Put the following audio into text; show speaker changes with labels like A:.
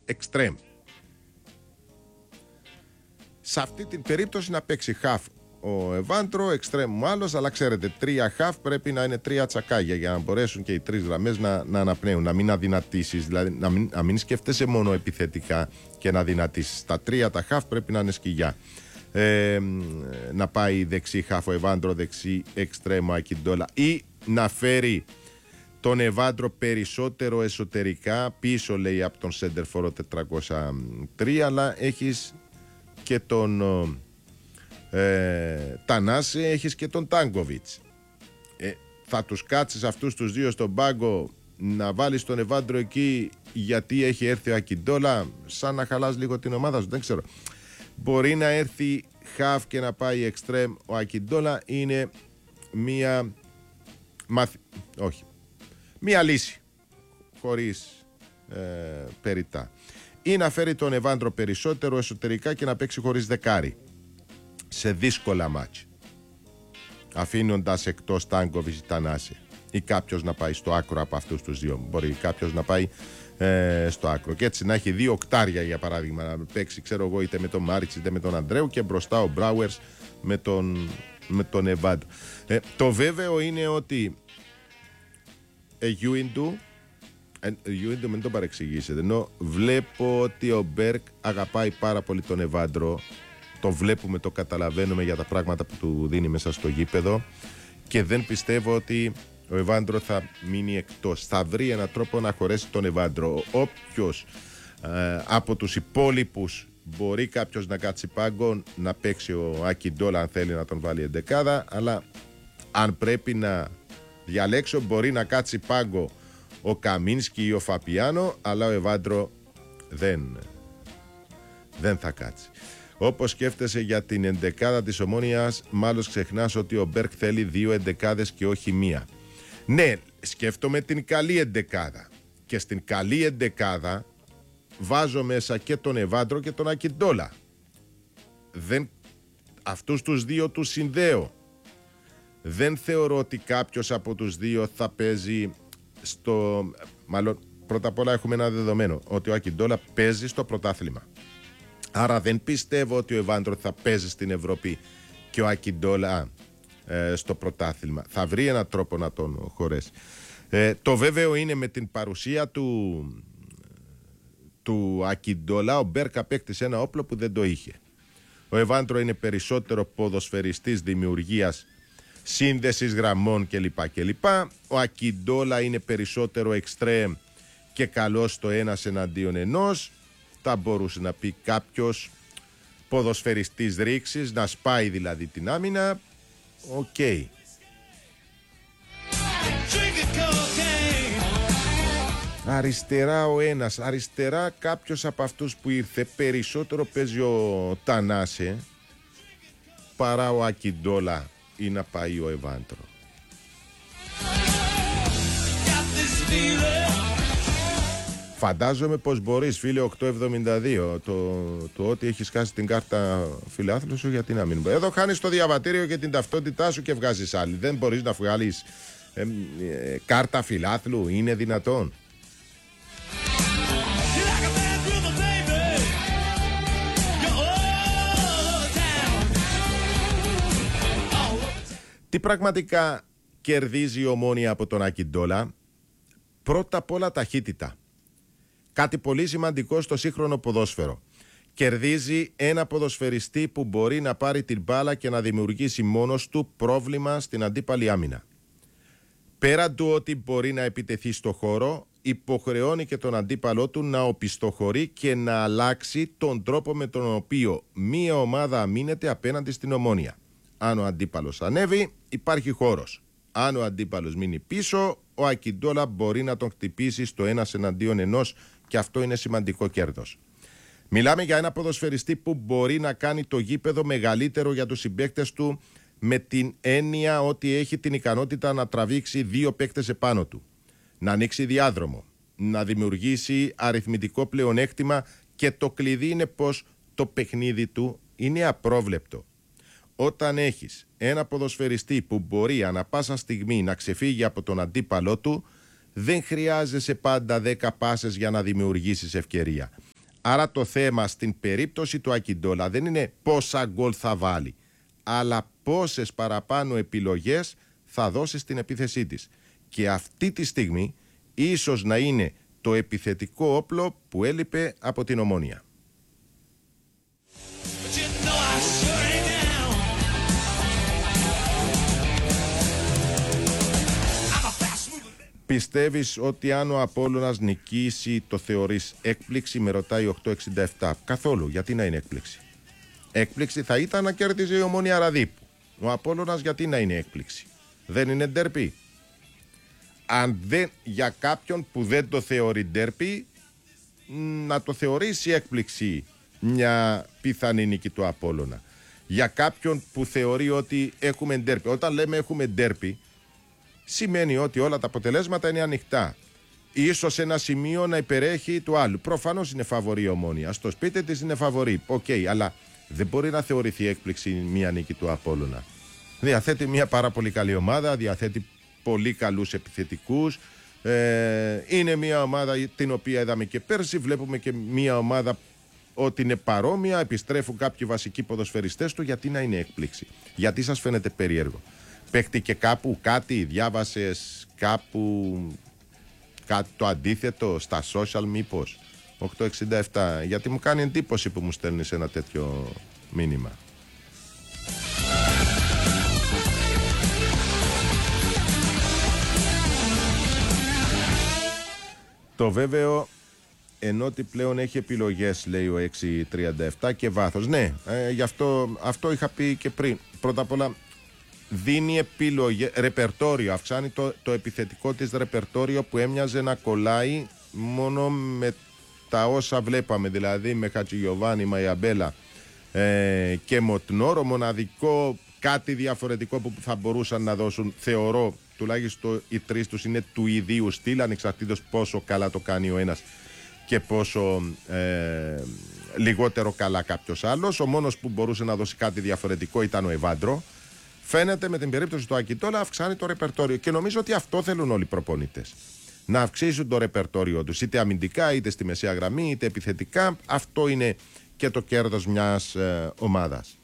A: εξτρέμ. Σε αυτή την περίπτωση να παίξει half ο Εβάντρο, εξτρέμ ο άλλος, αλλά ξέρετε, 3 half πρέπει να είναι 3 τσακάγια για να μπορέσουν και οι 3 γραμμές να αναπνέουν, να μην αδυνατήσεις, δηλαδή να μην σκέφτεσαι μόνο επιθετικά και να αδυνατήσεις. Τα 3 τα half πρέπει να είναι σκυλιά. Να πάει δεξί half ο Εβάντρο, δεξί εξτρέμ ο Ακιντόλα, ή να φέρει τον Εβάντρο περισσότερο εσωτερικά, πίσω λέει από τον center for 403, αλλά έχεις και τον Τανάσε, έχεις και τον Τάνκοβιτς. Θα τους κάτσεις αυτούς τους δύο στον πάγκο, να βάλεις τον Εβάντρο εκεί γιατί έχει έρθει ο Ακιντόλα, σαν να χαλάς λίγο την ομάδα σου, δεν ξέρω. Μπορεί να έρθει χαφ και να πάει εξτρέμ ο Ακιντόλα, είναι μία λύση χωρίς περιτά. Ή να φέρει τον Εβάντρο περισσότερο εσωτερικά και να παίξει χωρίς δεκάρι σε δύσκολα μάτς, αφήνοντας εκτός Τάνκοβιτς ή Τανάσε, ή κάποιος να πάει στο άκρο από αυτούς τους δύο. Μπορεί κάποιος να πάει στο άκρο και έτσι να έχει 2 οκτάρια, για παράδειγμα, να παίξει, ξέρω εγώ, είτε με τον Μάριτς είτε με τον Ανδρέου, και μπροστά ο Μπράουερς με τον Εβάντρο. Το βέβαιο είναι ότι Γιουίντου, μην τον παρεξηγήσετε, ενώ βλέπω ότι ο Μπέρκ αγαπάει πάρα πολύ τον Εβάντρο, το βλέπουμε, το καταλαβαίνουμε για τα πράγματα που του δίνει μέσα στο γήπεδο, και δεν πιστεύω ότι ο Εβάντρο θα μείνει εκτός. Θα βρει έναν τρόπο να χωρέσει τον Εβάντρο. Όποιος από τους υπόλοιπους μπορεί κάποιος να κάτσει πάγκο, να παίξει ο Ακιντόλα αν θέλει να τον βάλει εντεκάδα, αλλά αν πρέπει να διαλέξω, μπορεί να κάτσει πάγκο ο Καμίνσκι ή ο Φαπιάνο, αλλά ο Εβάντρο δεν θα κάτσει. Όπως σκέφτεσαι για την εντεκάδα της Ομόνοιας, μάλλον ξεχνάς ότι ο Μπέρκ θέλει 2 εντεκάδες και όχι 1. Ναι, σκέφτομαι την καλή εντεκάδα, και στην καλή εντεκάδα βάζω μέσα και τον Εβάντρο και τον Ακιντόλα. Αυτούς τους δύο τους συνδέω. Δεν θεωρώ ότι κάποιος από τους δύο θα παίζει μάλλον πρώτα απ' όλα έχουμε ένα δεδομένο, ότι ο Ακιντόλα παίζει στο πρωτάθλημα. Άρα δεν πιστεύω ότι ο Εβάντρο θα παίζει στην Ευρώπη και ο Ακιντόλα στο πρωτάθλημα. Θα βρει έναν τρόπο να τον χωρέσει. Το βέβαιο είναι, με την παρουσία του Ακιντόλα, ο Μπέρκ απέκτησε ένα όπλο που δεν το είχε. Ο Εβάντρο είναι περισσότερο ποδοσφαιριστής δημιουργίας, σύνδεσης γραμμών κλπ. Ο Ακιντόλα είναι περισσότερο εξτρέμ και καλός στο 1 εναντίον 1. Θα μπορούσε να πει κάποιος ποδοσφαιριστής ρήξης, να σπάει δηλαδή την άμυνα. Οκ. Αριστερά ο ένας, αριστερά κάποιος από αυτούς που ήρθε, περισσότερο παίζει ο Τανάσε παρά ο Ακιντόλα, ή να πάει ο Εβάντρο. Φαντάζομαι πως μπορείς, φίλε 872, το ότι έχεις χάσει την κάρτα φιλάθλου σου, γιατί να μην. Εδώ χάνεις το διαβατήριο και την ταυτότητά σου και βγάζεις άλλη. Δεν μπορείς να βγάλεις κάρτα φιλάθλου, είναι δυνατόν? Τι πραγματικά κερδίζει η Ομόνοια από τον Ακιντόλα? Πρώτα απ' όλα ταχύτητα. Κάτι πολύ σημαντικό στο σύγχρονο ποδόσφαιρο. Κερδίζει ένα ποδοσφαιριστή που μπορεί να πάρει την μπάλα και να δημιουργήσει μόνος του πρόβλημα στην αντίπαλη άμυνα. Πέραν του ότι μπορεί να επιτεθεί στο χώρο, υποχρεώνει και τον αντίπαλό του να οπισθοχωρεί και να αλλάξει τον τρόπο με τον οποίο μία ομάδα αμήνεται απέναντι στην Ομόνοια. Αν ο αντίπαλος ανέβει, υπάρχει χώρος. Αν ο αντίπαλος μείνει πίσω, ο Ακιντόλα μπορεί να τον χτυπήσει στο 1 εναντίον 1, και αυτό είναι σημαντικό κέρδος. Μιλάμε για ένα ποδοσφαιριστή που μπορεί να κάνει το γήπεδο μεγαλύτερο για τους συμπαίκτες του, με την έννοια ότι έχει την ικανότητα να τραβήξει 2 παίκτες επάνω του, να ανοίξει διάδρομο, να δημιουργήσει αριθμητικό πλεονέκτημα, και το κλειδί είναι πως το παιχνίδι του είναι απρόβλεπτο. Όταν έχεις ένα ποδοσφαιριστή που μπορεί ανα πάσα στιγμή να ξεφύγει από τον αντίπαλό του, δεν χρειάζεσαι πάντα 10 πάσες για να δημιουργήσεις ευκαιρία. Άρα το θέμα στην περίπτωση του Ακιντόλα δεν είναι πόσα γκολ θα βάλει, αλλά πόσες παραπάνω επιλογές θα δώσει στην επίθεσή της. Και αυτή τη στιγμή ίσως να είναι το επιθετικό όπλο που έλειπε από την Ομόνοια. Πιστεύεις ότι αν ο Απόλλωνας νικήσει το θεωρείς έκπληξη? Με ρωτάει 867. Καθόλου. Γιατί να είναι έκπληξη? Έκπληξη θα ήταν να κέρδιζε η Ομόνοια Ραδίπου. Ο Απόλλωνας γιατί να είναι έκπληξη? Δεν είναι ντέρπι. Αν δεν, για κάποιον που δεν το θεωρεί ντέρπι, να το θεωρήσει έκπληξη μια πιθανή νίκη του Απόλλωνα. Για κάποιον που θεωρεί ότι έχουμε ντέρπι. Όταν λέμε έχουμε ντέρπι, σημαίνει ότι όλα τα αποτελέσματα είναι ανοιχτά. Ίσως ένα σημείο να υπερέχει του άλλου. Προφανώς είναι φαβορή η Ομόνοια. Στο σπίτι της είναι φαβορή. Οκ, αλλά δεν μπορεί να θεωρηθεί έκπληξη μια νίκη του Απόλλωνα. Διαθέτει μια πάρα πολύ καλή ομάδα, διαθέτει πολύ καλούς επιθετικούς. Είναι μια ομάδα την οποία είδαμε και πέρσι. Βλέπουμε και μια ομάδα ότι είναι παρόμοια. Επιστρέφουν κάποιοι βασικοί ποδοσφαιριστές του. Γιατί να είναι έκπληξη? Γιατί σας φαίνεται περίεργο? Παίχτηκε κάπου κάτι, διάβασες κάπου κάτι το αντίθετο στα social μήπως? 867. Γιατί μου κάνει εντύπωση που μου στέλνεις ένα τέτοιο μήνυμα. Το βέβαιο ενώ ότι πλέον έχει επιλογές, λέει ο 637, και βάθος. Ναι, γι' αυτό είχα πει και πριν. Πρώτα απ' όλα δίνει επιλογές, ρεπερτόριο, αυξάνει το επιθετικό της ρεπερτόριο που έμοιαζε να κολλάει μόνο με τα όσα βλέπαμε, δηλαδή με Χατζηγιοβάνι, Μαϊαμπέλα και Μοτνόρο. Μοναδικό κάτι διαφορετικό που θα μπορούσαν να δώσουν, θεωρώ, τουλάχιστον οι τρεις τους είναι του ιδίου στυλ, ανεξαρτήτως πόσο καλά το κάνει ο ένας και πόσο λιγότερο καλά κάποιος άλλος. Ο μόνος που μπορούσε να δώσει κάτι διαφορετικό ήταν ο Εβάντρο. Φαίνεται με την περίπτωση του Ακιντόλα αυξάνει το ρεπερτόριο και νομίζω ότι αυτό θέλουν όλοι οι προπονητές. Να αυξήσουν το ρεπερτόριο τους, είτε αμυντικά, είτε στη μεσαία γραμμή, είτε επιθετικά. Αυτό είναι και το κέρδος μιας ομάδας.